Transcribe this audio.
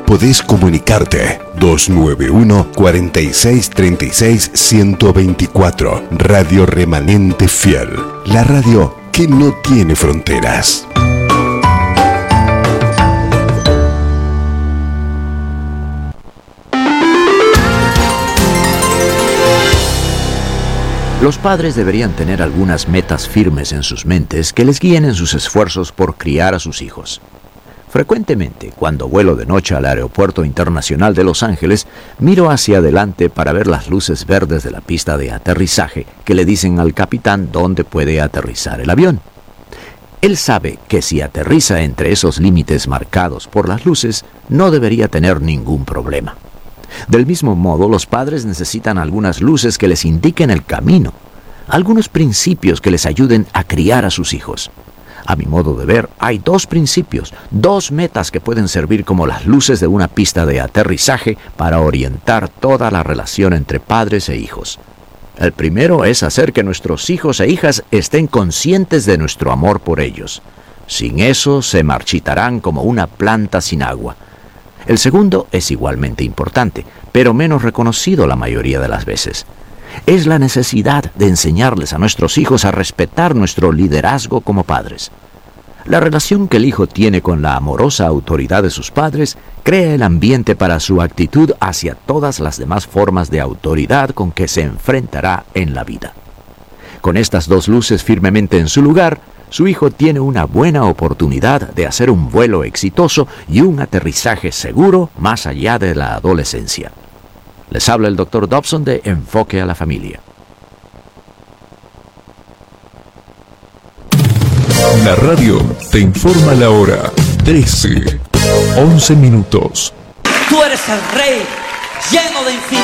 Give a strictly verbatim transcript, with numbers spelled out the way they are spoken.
podés comunicarte. dos nueve uno, cuatro seis tres seis, uno dos cuatro. Radio Remanente Fiel. La radio que no tiene fronteras. Los padres deberían tener algunas metas firmes en sus mentes que les guíen en sus esfuerzos por criar a sus hijos. Frecuentemente, cuando vuelo de noche al Aeropuerto Internacional de Los Ángeles, miro hacia adelante para ver las luces verdes de la pista de aterrizaje que le dicen al capitán dónde puede aterrizar el avión. Él sabe que si aterriza entre esos límites marcados por las luces, no debería tener ningún problema. Del mismo modo, los padres necesitan algunas luces que les indiquen el camino, algunos principios que les ayuden a criar a sus hijos. A mi modo de ver, hay dos principios, dos metas que pueden servir como las luces de una pista de aterrizaje para orientar toda la relación entre padres e hijos. El primero es hacer que nuestros hijos e hijas estén conscientes de nuestro amor por ellos. Sin eso, se marchitarán como una planta sin agua. El segundo es igualmente importante, pero menos reconocido la mayoría de las veces. Es la necesidad de enseñarles a nuestros hijos a respetar nuestro liderazgo como padres. La relación que el hijo tiene con la amorosa autoridad de sus padres crea el ambiente para su actitud hacia todas las demás formas de autoridad con que se enfrentará en la vida. Con estas dos luces firmemente en su lugar, su hijo tiene una buena oportunidad de hacer un vuelo exitoso y un aterrizaje seguro más allá de la adolescencia. Les habla el doctor Dobson de Enfoque a la Familia. La radio te informa la hora. trece, once minutos. Tú eres el rey, lleno de infinito.